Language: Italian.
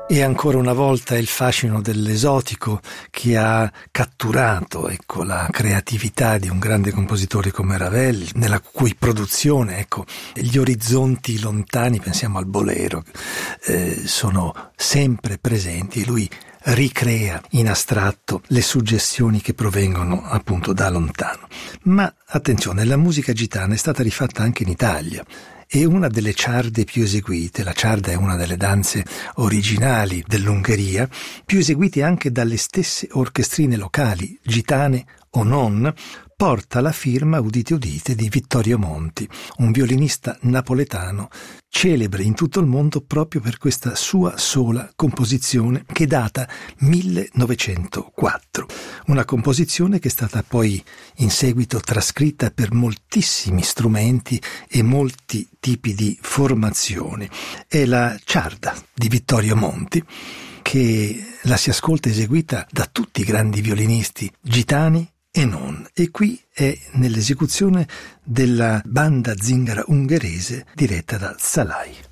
E ancora una volta è il fascino dell'esotico che ha catturato, la creatività di un grande compositore come Ravel, nella cui produzione, gli orizzonti lontani, pensiamo al bolero, sono sempre presenti. Lui ricrea in astratto le suggestioni che provengono appunto da lontano. Ma attenzione, la musica gitana è stata rifatta anche in Italia. E una delle ciarde più eseguite, la ciarda è una delle danze originali dell'Ungheria, più eseguite anche dalle stesse orchestrine locali, gitane o non, porta la firma, udite udite, di Vittorio Monti, un violinista napoletano celebre in tutto il mondo proprio per questa sua sola composizione che data 1904. Una composizione che è stata poi in seguito trascritta per moltissimi strumenti e molti tipi di formazioni. È la ciarda di Vittorio Monti, che la si ascolta eseguita da tutti i grandi violinisti gitani e non. E qui è nell'esecuzione della banda zingara ungherese diretta da Szalay.